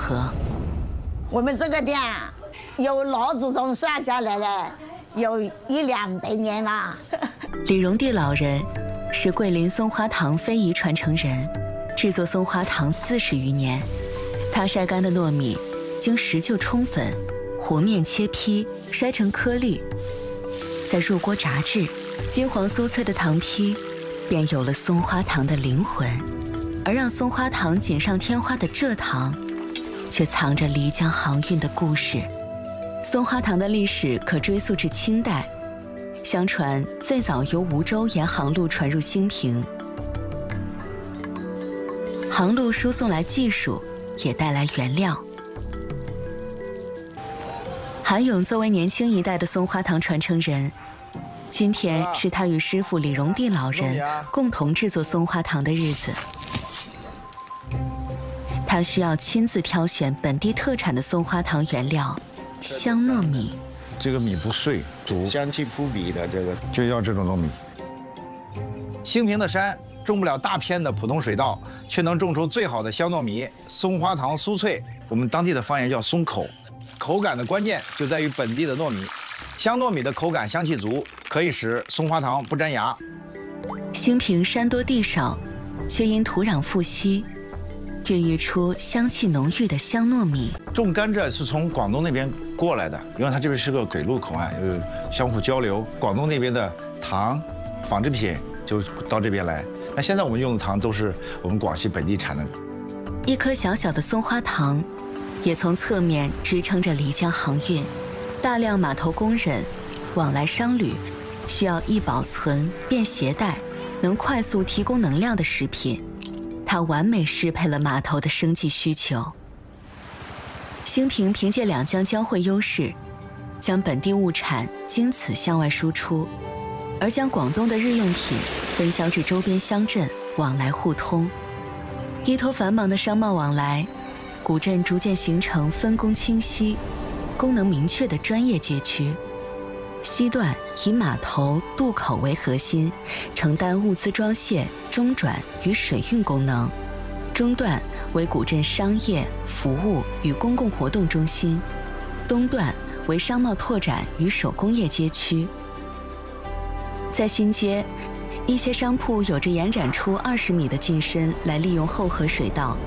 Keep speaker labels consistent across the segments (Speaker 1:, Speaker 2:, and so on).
Speaker 1: 河。
Speaker 2: 我们这个店有老祖宗算下来了，有100-200年了。
Speaker 1: 李荣地老人是桂林松花堂非遗传承人，制作松花糖40余年。他晒干的糯米经石臼冲粉，和面切坯，筛成颗粒，再入锅炸制，金黄酥脆的糖坯便有了松花糖的灵魂。而让松花糖锦上添花的蔗糖，却藏着漓江航运的故事。松花糖的历史可追溯至清代，相传最早由梧州沿航路传入兴平，航路输送来技术，也带来原料。韩勇作为年轻一代的松花糖传承人，今天是他与师傅李荣地老人共同制作松花糖的日子。他需要亲自挑选本地特产的松花糖原料香糯米。
Speaker 3: 这个米不碎，煮
Speaker 4: 香气扑鼻的这个
Speaker 3: 就要这种糯米。
Speaker 4: 兴平的山种不了大片的普通水稻，却能种出最好的香糯米。松花糖酥脆，我们当地的方言叫松口。口感的关键就在于本地的糯米，香糯米的口感香气足，可以使松花糖不粘牙。
Speaker 1: 兴平山多地少，却因土壤富硒，孕育出香气浓郁的香糯米。
Speaker 4: 种甘蔗是从广东那边过来的，因为它这边是个水路口岸，相互交流。广东那边的糖、纺织品就到这边来。那现在我们用的糖都是我们广西本地产的。
Speaker 1: 一颗小小的松花糖，也从侧面支撑着漓江航运。大量码头工人往来商旅，需要易保存、便携带、能快速提供能量的食品。它完美适配了码头的生计需求。兴平凭借两江交汇优势，将本地物产经此向外输出，而将广东的日用品分销至周边乡镇，往来互通。依托繁忙的商贸往来，古镇逐渐形成分工清晰、功能明确的专业街区。西段以码头、渡口为核心，承担物资装卸、中转与水运功能；中段为古镇商业、服务与公共活动中心；东段为商贸拓展与手工业街区。在新街，一些商铺有着延展出20米的进深来利用后河水道，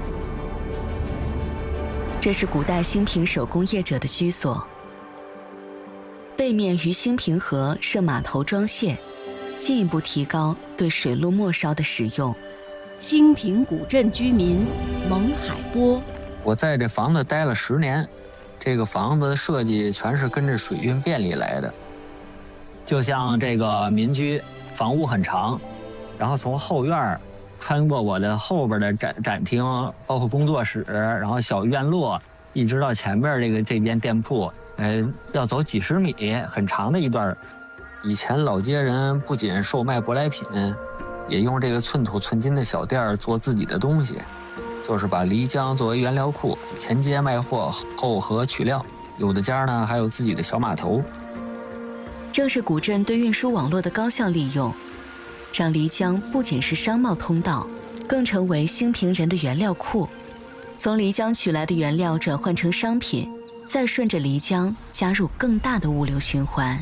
Speaker 1: 这是古代兴平手工业者的居所。背面于兴平河设码头装卸，进一步提高对水路末梢的使用。
Speaker 5: 兴平古镇居民蒙海波，
Speaker 6: 我在这房子待了10年，这个房子的设计全是跟着水运便利来的。就像这个民居，房屋很长，然后从后院穿过我的后边的展厅，包括工作室，然后小院落，一直到前面这间店铺，要走几十米，很长的一段。以前老街人不仅售卖舶来品，也用这个寸土寸金的小店做自己的东西，就是把漓江作为原料库，前街卖货，后河取料。有的家呢还有自己的小码头。
Speaker 1: 正是古镇对运输网络的高效利用，让漓江不仅是商贸通道，更成为兴平人的原料库。从漓江取来的原料转换成商品，再顺着漓江加入更大的物流循环。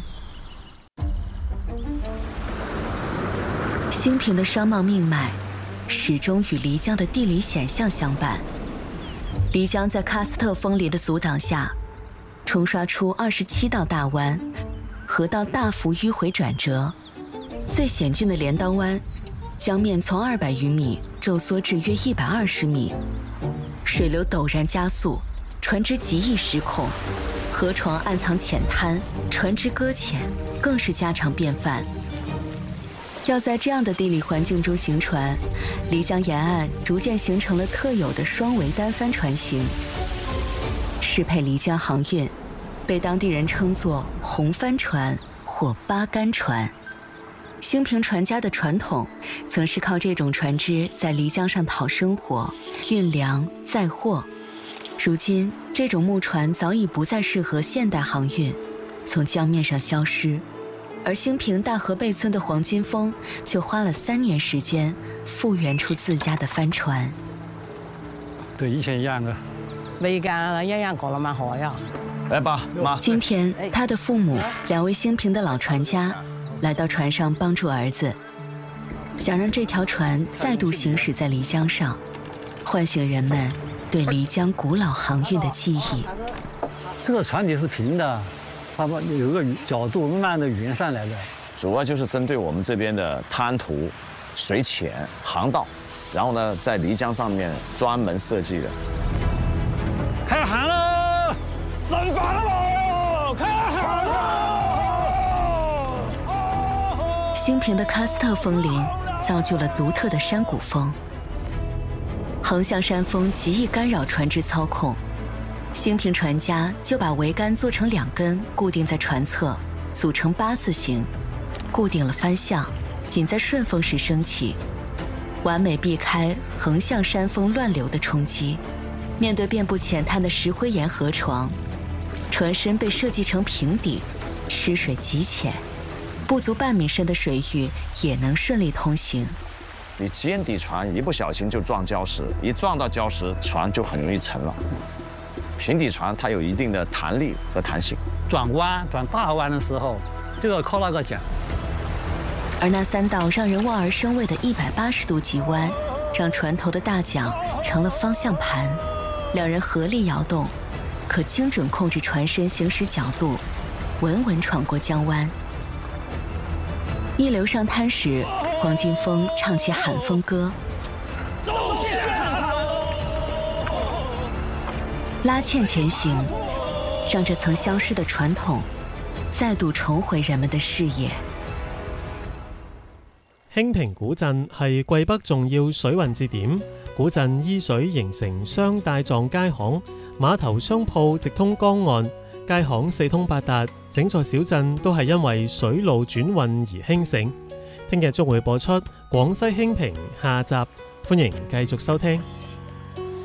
Speaker 1: 兴平的商贸命脉始终与漓江的地理险象相伴。漓江在喀斯特风林的阻挡下，冲刷出27道大湾，河道大幅迂回转折。最险峻的镰刀湾，江面从200余米骤缩至约120米，水流陡然加速，船只极易失控，河床暗藏浅滩，船只搁浅更是家常便饭。要在这样的地理环境中行船，漓江沿岸逐渐形成了特有的双桅单帆船型，适配漓江航运，被当地人称作红帆船或八竿船。兴平船家的传统曾是靠这种船只在漓江上讨生活、运粮载货。如今这种木船早已不再适合现代航运，从江面上消失。而兴平大河背村的黄金峰却花了3年时间复原出自家的帆船。
Speaker 7: 对，以前养的未㗎，一樣過了嘛河呀。
Speaker 8: 来吧，妈。
Speaker 1: 今天，他的父母2位兴平的老船家来到船上帮助儿子，想让这条船再度行驶在漓江上，唤醒人们对漓江古老航运的记忆。
Speaker 9: 这个船底是平的，它有个角度慢慢的圆上来的。
Speaker 8: 主要就是针对我们这边的滩涂、水浅、航道，然后呢，在漓江上面专门设计的。
Speaker 9: 开航了，上船了，开航了！
Speaker 1: 兴平的喀斯特风林造就了独特的山谷风，横向山峰极易干扰船只操控。兴平船家就把桅杆做成2根，固定在船侧，组成8字形，固定了帆向，仅在顺风时升起，完美避开横向山峰乱流的冲击。面对遍布浅滩的石灰岩河床，船身被设计成平底，吃水极浅，不足半米深的水域也能顺利通行。
Speaker 8: 你尖底船一不小心就撞礁石，一撞到礁石，船就很容易沉了。平底船它有一定的弹力和弹性，
Speaker 9: 转大弯的时候就要靠那个桨。
Speaker 1: 而那3道让人望而生畏的180度急弯，让船头的大桨成了方向盘，2人合力摇动，可精准控制船身行驶角度，稳稳闯过江湾。一流上滩时，黄金峰唱起喊风歌，拉纤前行，让这曾消失的传统再度重回人們的視野。
Speaker 10: 興平古鎮係桂北重要水運節點，古鎮依水形成雙帶狀街巷，碼頭商鋪直通江岸，街巷4通8達，整座小鎮都係因為水路轉運而興盛。聽日將會播出廣西興平下集，歡迎繼續收聽。